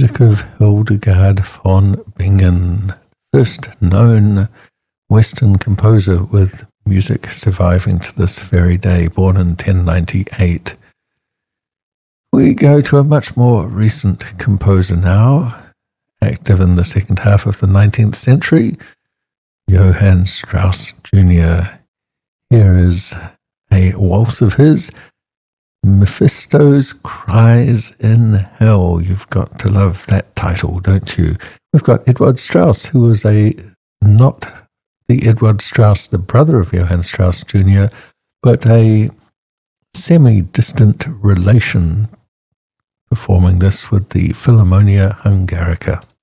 music of Hildegard von Bingen, first known Western composer with music surviving to this very day, born in 1098. We go to a much more recent composer now, active in the second half of the 19th century, Johann Strauss Jr. Here is a waltz of his, Mephisto's Cries in Hell. You've got to love that title, don't you? We've got Edward Strauss, who was not the Edward Strauss, the brother of Johann Strauss Jr., but a semi-distant relation, performing this with the Philharmonia Hungarica.